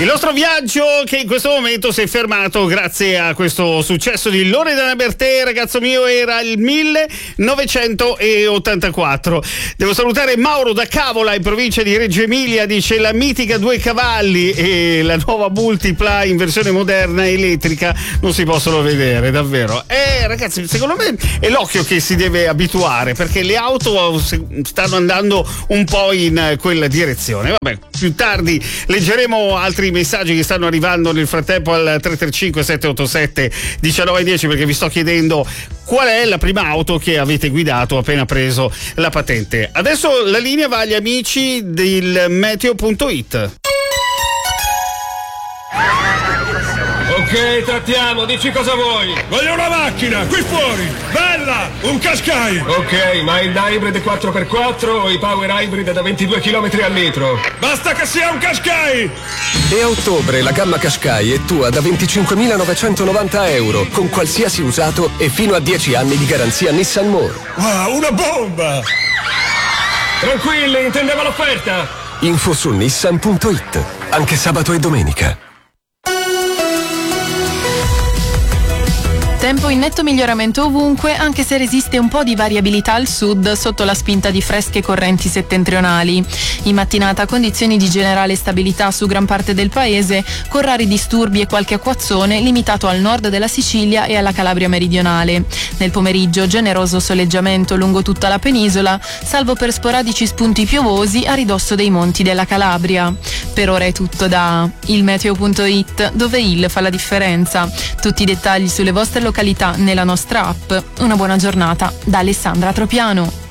Il nostro viaggio che in questo momento si è fermato grazie a questo successo di Loredana Bertè, ragazzo mio, era il 1984. Devo salutare Mauro da Cavola in provincia di Reggio Emilia, dice la mitica Due Cavalli e la nuova Multipla in versione moderna elettrica non si possono vedere, davvero. Ragazzi, secondo me è l'occhio che si deve abituare, perché le auto stanno andando un po' in quella direzione. Vabbè, più tardi leggeremo altri messaggi che stanno arrivando nel frattempo al 335 787 1910, perché vi sto chiedendo qual è la prima auto che avete guidato appena preso la patente. Adesso la linea va agli amici del meteo.it. Ok, trattiamo, dici cosa vuoi. Voglio una macchina, qui fuori, bella, un Qashqai. Ok, ma il hybrid 4x4 o i power hybrid da 22 km al litro? Basta che sia un Qashqai. E a ottobre la gamma Qashqai è tua da 25.990 euro, con qualsiasi usato e fino a 10 anni di garanzia Nissan More. Wow, una bomba. Tranquilli, intendevo l'offerta. Info su nissan.it, anche sabato e domenica. Tempo in netto miglioramento ovunque, anche se resiste un po' di variabilità al sud sotto la spinta di fresche correnti settentrionali. In mattinata condizioni di generale stabilità su gran parte del paese, con rari disturbi e qualche acquazzone limitato al nord della Sicilia e alla Calabria meridionale. Nel pomeriggio generoso soleggiamento lungo tutta la penisola, salvo per sporadici spunti piovosi a ridosso dei monti della Calabria. Per ora è tutto da ilmeteo.it, dove il fa la differenza. Tutti i dettagli sulle vostre località nella nostra app. Una buona giornata da Alessandra Tropiano.